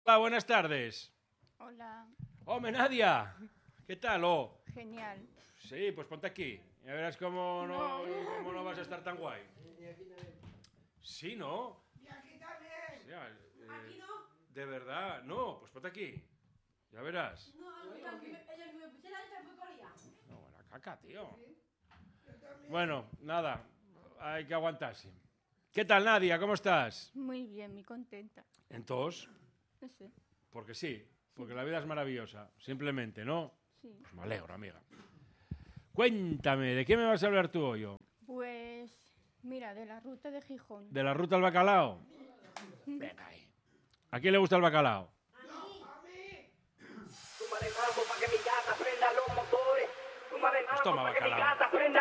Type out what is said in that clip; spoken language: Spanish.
Hola, buenas tardes. Hola, Hombre, Nadia. ¿Qué tal? genial. Sí, pues ponte aquí. Ya verás cómo no vas a estar tan guay. Sí, ¿no? Y aquí también. O sea, Aquí no. de verdad, no, pues ponte aquí. Ya verás. No, ella que me pusiera esta me corría. No, buena caca, tío. Yo también. Bueno, nada, hay que aguantarse. ¿Qué tal, Nadia? ¿Cómo estás? Muy bien, muy contenta. Entonces, No sé, porque sí, porque la vida es maravillosa, simplemente, ¿no? sí. Pues me alegro, amiga. Cuéntame, ¿de qué me vas a hablar tú hoy? Pues, mira, de la ruta de Gijón. ¿De la ruta al bacalao? Venga ahí. ¿A quién le gusta el bacalao? A mí. Súmale mambo pa' que mi gata prenda los motores. Súmale Pues toma mambo pa' que mi bacalao. gata prenda